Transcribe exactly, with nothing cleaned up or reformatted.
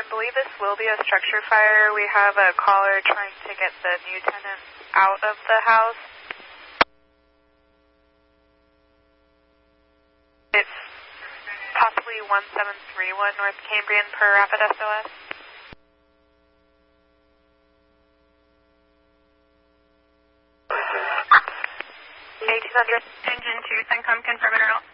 I believe this will be a structure fire. We have a caller trying to get the new tenants out of the house. It's possibly one seven three one North Cambrian per Rapid S O S. eighteen hundred. Engine two, Syncom, confirm and route.